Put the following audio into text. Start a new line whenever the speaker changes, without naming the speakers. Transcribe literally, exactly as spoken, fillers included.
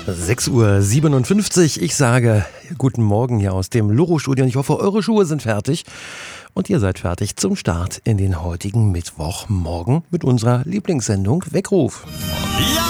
sechs Uhr siebenundfünfzig. Ich sage guten Morgen hier aus dem Loro-Studio. Ich hoffe, eure Schuhe sind fertig und ihr seid fertig zum Start in den heutigen Mittwochmorgen mit unserer Lieblingssendung Weckruf.